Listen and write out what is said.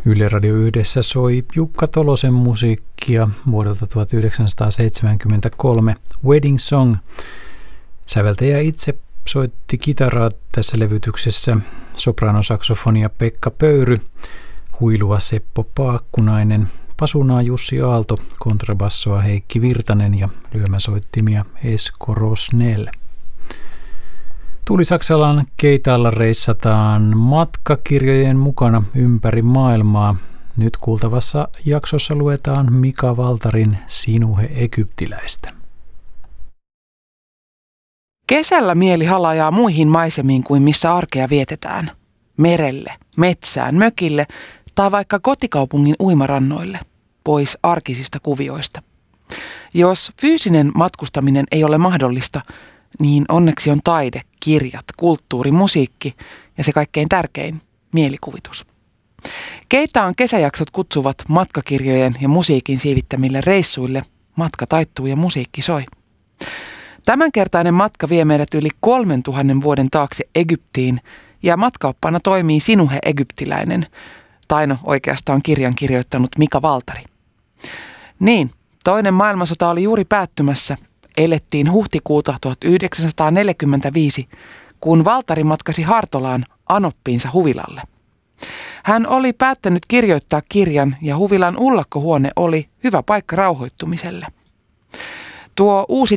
Yle Radio Yhdessä soi Jukka Tolosen musiikkia vuodelta 1973 Wedding Song. Säveltäjä itse soitti kitaraa tässä levytyksessä, sopranosaksofonia Pekka Pöyry, huilua Seppo Paakkunainen, pasunaa Jussi Aalto, kontrabassoa Heikki Virtanen ja lyömäsoittimia Esko Rosnell. Tulisaksalan keitaalla reissataan matkakirjojen mukana ympäri maailmaa. Nyt kuultavassa jaksossa luetaan Mika Valtarin Sinuhe Egyptiläistä. Kesällä mieli halajaa muihin maisemiin kuin missä arkea vietetään. Merelle, metsään, mökille tai vaikka kotikaupungin uimarannoille, pois arkisista kuvioista. Jos fyysinen matkustaminen ei ole mahdollista, niin onneksi on taide, kirjat, kulttuuri, musiikki ja se kaikkein tärkein, mielikuvitus. Keitaan kesäjaksot kutsuvat matkakirjojen ja musiikin siivittämille reissuille, matka taittuu ja musiikki soi. Tämänkertainen matka vie meidät yli 3000 vuoden taakse Egyptiin ja matkaoppana toimii Sinuhe Egyptiläinen, tai no oikeastaan kirjan kirjoittanut Mika Valtari. Niin, toinen maailmansota oli juuri päättymässä. Elettiin huhtikuuta 1945, kun Valtari matkasi Hartolaan anoppiinsa huvilalle. Hän oli päättänyt kirjoittaa kirjan ja huvilan ullakkohuone oli hyvä paikka rauhoittumiselle. Tuo uusi